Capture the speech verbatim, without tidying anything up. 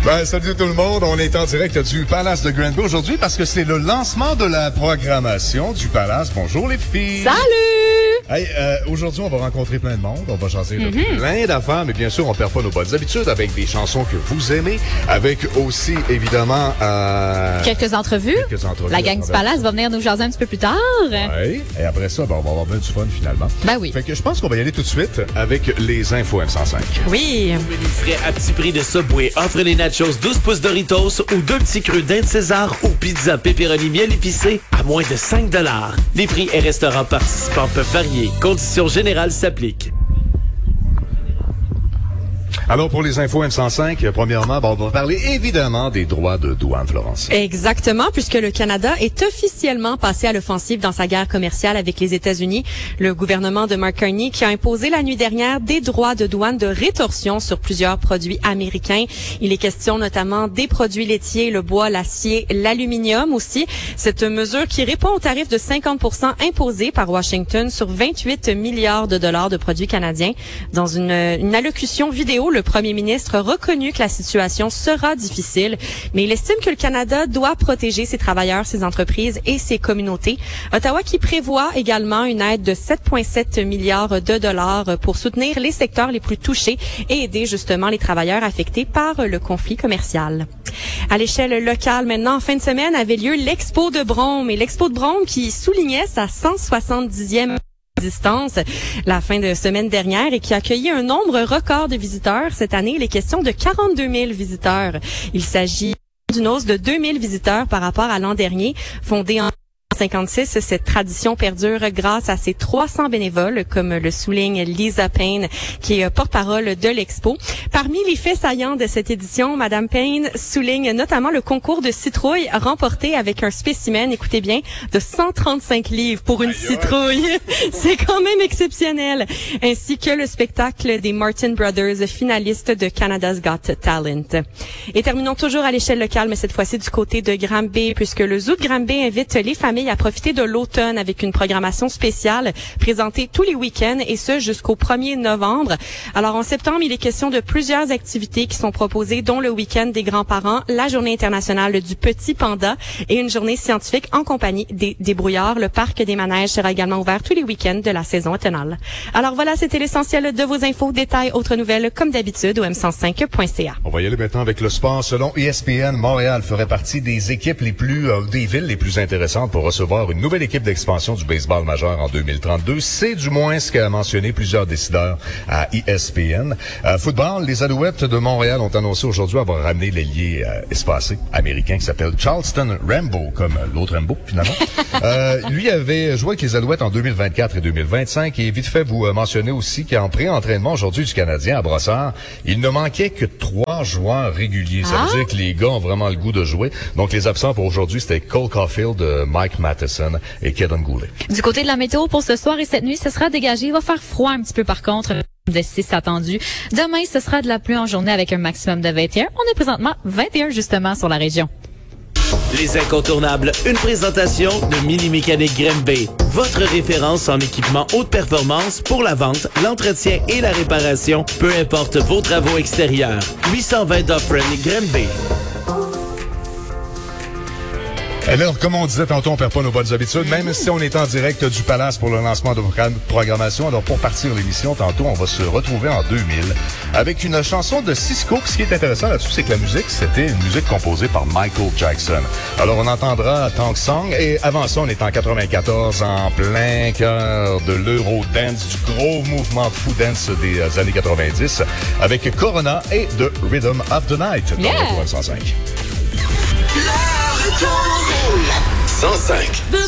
Ben, salut tout le monde. On est en direct du Palace de Granby aujourd'hui parce que c'est le lancement de la programmation du Palace. Bonjour les filles. Salut! Hey, euh, aujourd'hui, on va rencontrer plein de monde. On va jaser de mm-hmm. plein d'affaires, mais bien sûr, on perd pas nos bonnes habitudes avec des chansons que vous aimez, avec aussi, évidemment... Euh, quelques entrevues. Quelques entrevues. La gang du Palace va venir nous jaser un petit peu plus tard. Oui. Et après ça, ben, on va avoir bien du fun, finalement. Ben oui. Fait que je pense qu'on va y aller tout de suite avec les infos M cent cinq. Oui. Menu frais à petit prix de Subway offre les nachos douze pouces Doritos ou deux petits crus d'Inde César ou pizza pepperoni miel épicé à moins de cinq dollars. Les prix et restaurants participants peuvent varier. Conditions générales s'appliquent. Alors, pour les infos M cent cinq, premièrement, bon, on va parler évidemment des droits de douane, Florence. Exactement, puisque le Canada est officiellement passé à l'offensive dans sa guerre commerciale avec les États-Unis. Le gouvernement de Mark Carney qui a imposé la nuit dernière des droits de douane de rétorsion sur plusieurs produits américains. Il est question notamment des produits laitiers, le bois, l'acier, l'aluminium aussi. Cette mesure qui répond au tarif de cinquante pour cent imposé par Washington sur vingt-huit milliards de dollars de produits canadiens. Dans une, une allocution vidéo, le premier ministre a reconnu que la situation sera difficile, mais il estime que le Canada doit protéger ses travailleurs, ses entreprises et ses communautés. Ottawa qui prévoit également une aide de sept virgule sept milliards de dollars pour soutenir les secteurs les plus touchés et aider justement les travailleurs affectés par le conflit commercial. À l'échelle locale, maintenant, en fin de semaine, avait lieu l'Expo de Brome, et l'Expo de Brome qui soulignait sa cent soixante-dixième existence la fin de semaine dernière et qui a accueilli un nombre record de visiteurs. Cette année, il est question de quarante-deux mille visiteurs. Il s'agit d'une hausse de deux mille visiteurs par rapport à l'an dernier, fondée en cinquante-six. Cette tradition perdure grâce à ses trois cents bénévoles, comme le souligne Lisa Payne, qui est porte-parole de l'Expo. Parmi les faits saillants de cette édition, Madame Payne souligne notamment le concours de citrouille remporté avec un spécimen, écoutez bien, de cent trente-cinq livres pour une citrouille. C'est quand même exceptionnel. Ainsi que le spectacle des Martin Brothers, finalistes de Canada's Got Talent. Et terminons toujours à l'échelle locale, mais cette fois-ci du côté de Granby, puisque le Zoo de Granby invite les familles à profiter de l'automne avec une programmation spéciale présentée tous les week-ends et ce jusqu'au premier novembre. Alors en septembre, il est question de plusieurs activités qui sont proposées, dont le week-end des grands-parents, la journée internationale du petit panda et une journée scientifique en compagnie des débrouillards. Le parc des manèges sera également ouvert tous les week-ends de la saison automnale. Alors voilà, c'était l'essentiel de vos infos, détails, autres nouvelles comme d'habitude au m cent cinq point c a. On va y aller maintenant avec le sport. Selon E S P N, Montréal ferait partie des équipes les plus, euh, des villes les plus intéressantes pour recevoir une nouvelle équipe d'expansion du baseball majeur en deux mille trente-deux. C'est du moins ce qu'a mentionné plusieurs décideurs à E S P N. Euh, football, les Alouettes de Montréal ont annoncé aujourd'hui avoir ramené l'ailier euh, espacé américain qui s'appelle Charleston Rambo, comme l'autre Rambo finalement. euh, lui avait joué avec les Alouettes en deux mille vingt-quatre et deux mille vingt-cinq et vite fait vous euh, mentionnez aussi qu'en pré-entraînement aujourd'hui du Canadien à Brossard, il ne manquait que trois joueurs réguliers. Ça ah? veut dire que les gars ont vraiment le goût de jouer. Donc les absents pour aujourd'hui, c'était Cole Caulfield, euh, Mike Matheson et Kaden Goulet. Du côté de la météo pour ce soir et cette nuit, ce sera dégagé. Il va faire froid un petit peu par contre. De six attendu. Demain, ce sera de la pluie en journée avec un maximum de vingt et un. On est présentement vingt et un justement sur la région. Les incontournables, une présentation de Mini Mécanique Granby. Votre référence en équipement haute performance pour la vente, l'entretien et la réparation, peu importe vos travaux extérieurs. huit cent vingt Dufferin Granby. Alors, comme on disait tantôt, on perd pas nos bonnes habitudes, même si on est en direct du Palace pour le lancement de programmation. Alors, pour partir l'émission, tantôt, on va se retrouver en deux mille avec une chanson de Cisco. Ce qui est intéressant là-dessus, c'est que la musique, c'était une musique composée par Michael Jackson. Alors, on entendra Tank Song et avant ça, on est en quatre-vingt-quatorze, en plein cœur de l'Eurodance, du gros mouvement fou dance des années quatre-vingt-dix avec Corona et The Rhythm of the Night dans Yeah. le cent cinq. cent cinq.